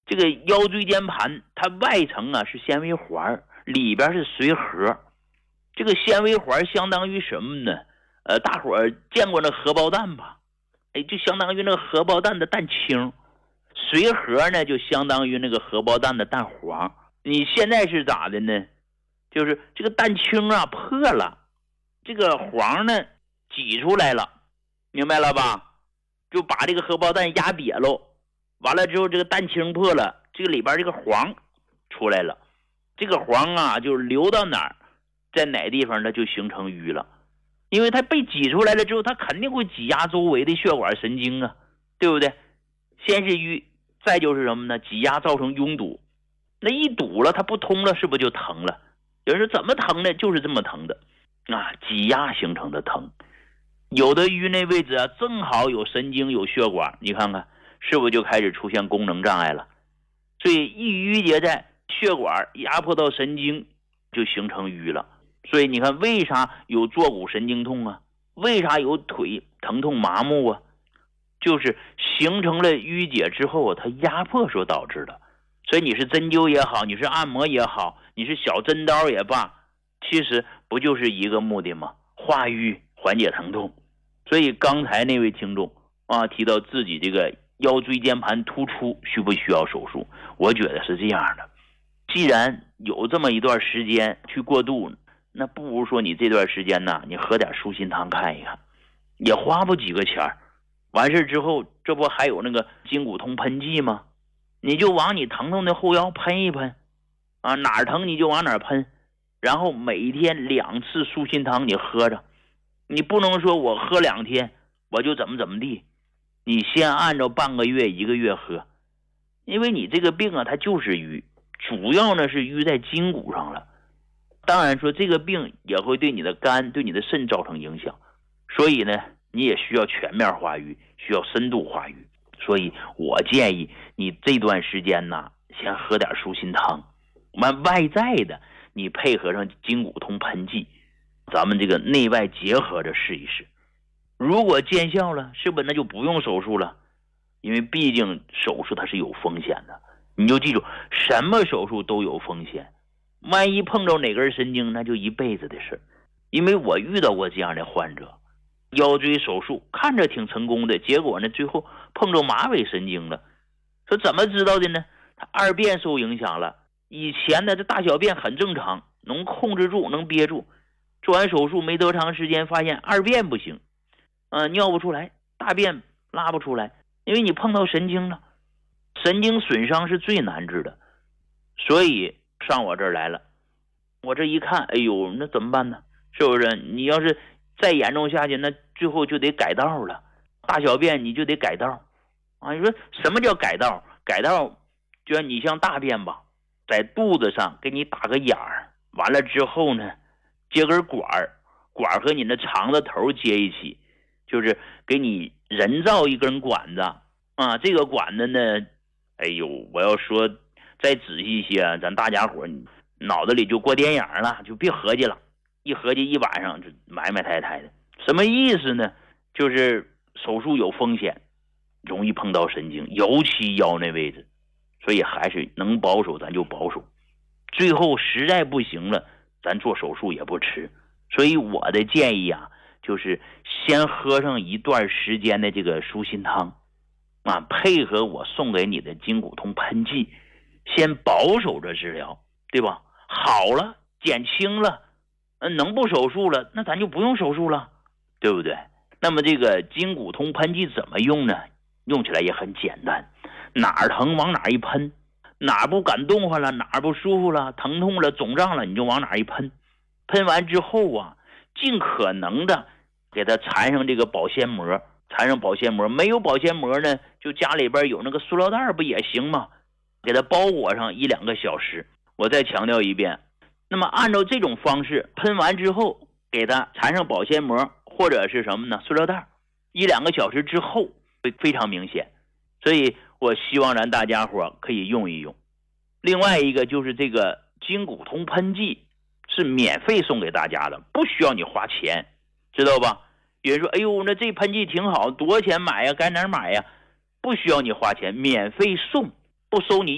这个腰椎间盘它外层啊是纤维环，里边是髓核。这个纤维环相当于什么呢？大伙儿见过那荷包蛋吧？就相当于那个荷包蛋的蛋清。髓核呢就相当于那个荷包蛋的蛋黄。你现在是咋的呢？就是这个蛋清啊破了，这个黄呢挤出来了，明白了吧？就把这个荷包蛋压瘪喽，完了之后这个蛋清破了，这个里边这个黄出来了，这个黄啊就流到哪儿，在哪地方它就形成瘀了。因为它被挤出来了之后，它肯定会挤压周围的血管神经啊，对不对？先是瘀，再就是什么呢？挤压造成拥堵，那一堵了它不通了，是不是就疼了？有人说怎么疼呢？就是这么疼的啊，挤压形成的疼。有的瘀那位置啊正好有神经有血管，你看看是不是就开始出现功能障碍了？所以一淤结在血管压迫到神经，就形成瘀了。所以你看为啥有坐骨神经痛啊？为啥有腿疼痛麻木啊？就是形成了淤结之后它压迫所导致的。所以你是针灸也好，你是按摩也好，你是小针刀也罢，其实不就是一个目的吗？化瘀缓解疼痛。所以刚才那位听众啊提到自己这个腰椎间盘突出需不需要手术，我觉得是这样的。既然有这么一段时间去过渡，那不如说你这段时间呢，你喝点舒心汤看一看，也花不几个钱。完事之后，这不还有那个筋骨通喷剂吗？你就往你疼痛的后腰喷一喷啊，哪儿疼你就往哪儿喷，然后每天2次舒心汤你喝着。你不能说我喝2天我就怎么地，你先按照半个月1个月喝。因为你这个病啊它就是瘀，主要呢是瘀在筋骨上了。当然说这个病也会对你的肝对你的肾造成影响，所以呢你也需要全面化瘀，需要深度化瘀。所以我建议你这段时间呢先喝点舒心汤，外在的你配合上筋骨通喷剂，咱们这个内外结合着试一试。如果见效了，是不是那就不用手术了？因为毕竟手术它是有风险的，你就记住什么手术都有风险，万一碰着哪根神经那就一辈子的事。因为我遇到过这样的患者，腰椎手术看着挺成功的，结果呢最后碰着马尾神经了。说怎么知道的呢？他二便受影响了，以前的这大小便很正常，能控制住能憋住，做完手术没多长时间发现二便不行，尿不出来，大便拉不出来，因为你碰到神经了。神经损伤是最难治的，所以上我这儿来了。我这一看，哎呦，那怎么办呢？是不是？你要是再严重下去，那最后就得改道了，大小便你就得改道啊！你说什么叫改道？改道就像你像大便吧，在肚子上给你打个眼儿，完了之后呢接根管和你的肠子头接一起，就是给你人造一根管子啊。这个管子呢，哎呦，我要说再仔细一些，咱大家伙脑子里就过电影了，就别合计了，一合计一晚上就埋汰的。什么意思呢？就是手术有风险，容易碰到神经，尤其腰那位置，所以还是能保守咱就保守，最后实在不行了咱做手术也不迟。所以我的建议啊，就是先喝上一段时间的这个舒心汤啊，配合我送给你的筋骨通喷剂，先保守着治疗，对吧？好了，减轻了，能不手术了，那咱就不用手术了，对不对？那么这个筋骨通喷剂怎么用呢？用起来也很简单，哪儿疼往哪儿一喷，哪儿不敢动换了，哪儿不舒服了，疼痛了，肿胀了，你就往哪儿一喷。喷完之后啊，尽可能的给它缠上这个保鲜膜，没有保鲜膜呢，就家里边有那个塑料袋不也行吗？给它包裹上1-2个小时。我再强调一遍，那么按照这种方式喷完之后，给它缠上保鲜膜或者是什么呢？塑料袋，1-2个小时之后会非常明显。所以我希望咱大家伙可以用一用。另外一个就是这个筋骨通喷剂是免费送给大家的，不需要你花钱，知道吧？有人说，哎呦，那这喷剂挺好，多少钱买呀？该哪儿买呀？不需要你花钱，免费送，不收你